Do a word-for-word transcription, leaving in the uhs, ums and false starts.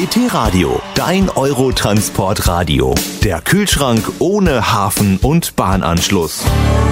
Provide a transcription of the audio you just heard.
T-Radio, dein Eurotransport-Radio. Der Kühlschrank ohne Hafen- und Bahnanschluss.